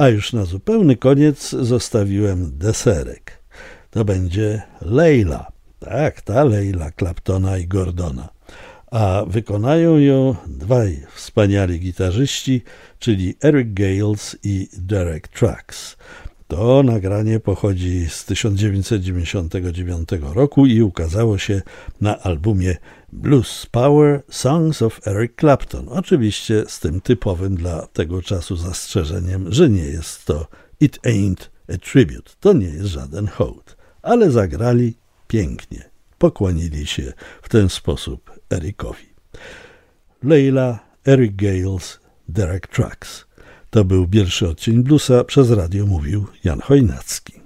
A już na zupełny koniec zostawiłem deserek. To będzie Leila. Tak, ta Leila Claptona i Gordona. A wykonają ją dwaj wspaniali gitarzyści, czyli Eric Gales i Derek Trucks. To nagranie pochodzi z 1999 roku i ukazało się na albumie Blues Power Songs of Eric Clapton. Oczywiście z tym typowym dla tego czasu zastrzeżeniem, że nie jest to It Ain't a Tribute. To nie jest żaden hołd, ale zagrali pięknie. Pokłonili się w ten sposób Ericowi. Leila, Eric Gales, Derek Trucks. To był pierwszy odcień bluesa, przez radio mówił Jan Chojnacki.